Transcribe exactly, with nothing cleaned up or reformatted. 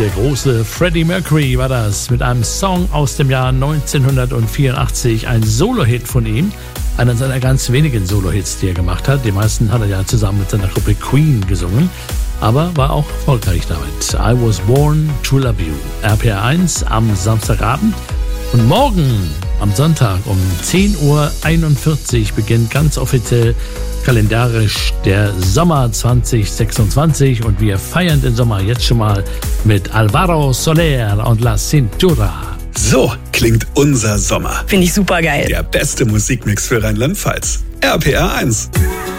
Der große Freddie Mercury war das mit einem Song aus dem Jahr neunzehnhundertvierundachtzig, ein Solo-Hit von ihm, einer seiner ganz wenigen Solo-Hits, die er gemacht hat. Die meisten hat er ja zusammen mit seiner Gruppe Queen gesungen, aber war auch erfolgreich damit. I Was Born to Love You, R P R eins am Samstagabend. Und morgen am Sonntag um zehn Uhr einundvierzig beginnt ganz offiziell kalendarisch der Sommer zwanzig sechsundzwanzig und wir feiern den Sommer jetzt schon mal mit Alvaro Soler und La Cintura. So klingt unser Sommer. Finde ich super geil. Der beste Musikmix für Rheinland-Pfalz. R P R eins.